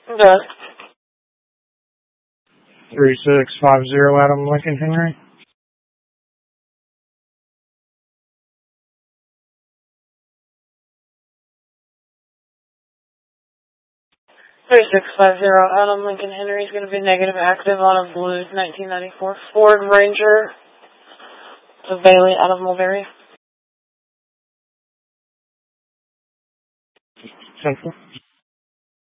Does. 3650 Adam Lincoln Henry. Adam Lincoln Henry is going to be negative active on a blue 1994 Ford Ranger. To Bailey out of Mulberry. Central.